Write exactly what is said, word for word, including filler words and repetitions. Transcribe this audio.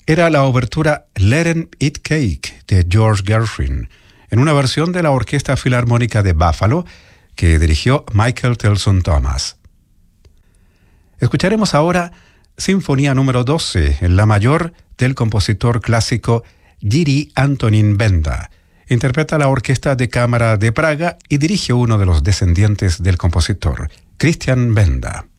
era la obertura Let 'em Eat Cake de George Gershwin, en una versión de la Orquesta Filarmónica de Buffalo que dirigió Michael Tilson Thomas. Escucharemos ahora Sinfonía número doce en la mayor del compositor clásico Jiří Antonín Benda. Interpreta la Orquesta de Cámara de Praga y dirige uno de los descendientes del compositor, Christian Benda.